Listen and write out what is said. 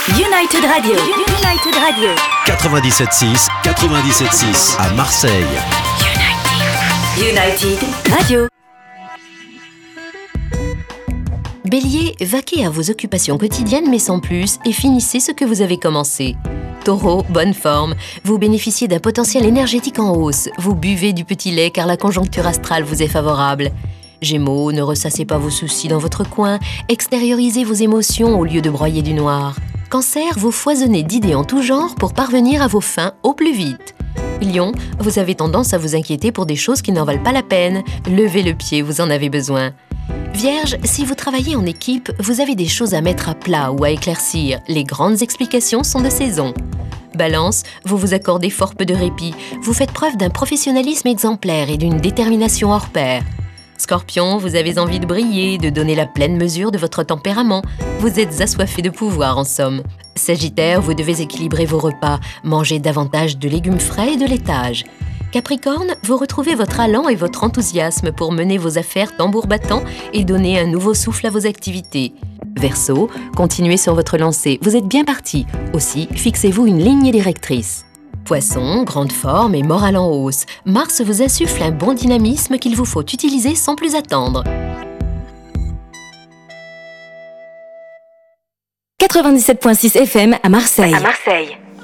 United Radio. United Radio. 97.6 à Marseille. United Radio. Bélier, vaquez à vos occupations quotidiennes mais sans plus et finissez ce que vous avez commencé. Taureau, bonne forme. Vous bénéficiez d'un potentiel énergétique en hausse. Vous buvez du petit lait car la conjoncture astrale vous est favorable. Gémeaux, ne ressassez pas vos soucis dans votre coin. Extériorisez vos émotions au lieu de broyer du noir. Cancer, vous foisonnez d'idées en tout genre pour parvenir à vos fins au plus vite. Lion, vous avez tendance à vous inquiéter pour des choses qui n'en valent pas la peine. Levez le pied, vous en avez besoin. Vierge, si vous travaillez en équipe, vous avez des choses à mettre à plat ou à éclaircir. Les grandes explications sont de saison. Balance, vous vous accordez fort peu de répit. Vous faites preuve d'un professionnalisme exemplaire et d'une détermination hors pair. Scorpion, vous avez envie de briller, de donner la pleine mesure de votre tempérament. Vous êtes assoiffé de pouvoir, en somme. Sagittaire, vous devez équilibrer vos repas, manger davantage de légumes frais et de laitage. Capricorne, vous retrouvez votre allant et votre enthousiasme pour mener vos affaires tambour battant et donner un nouveau souffle à vos activités. Verseau, continuez sur votre lancée, vous êtes bien parti. Aussi, fixez-vous une ligne directrice. Poisson, grande forme et morale en hausse. Mars vous insuffle un bon dynamisme qu'il vous faut utiliser sans plus attendre. 97.6 FM à Marseille.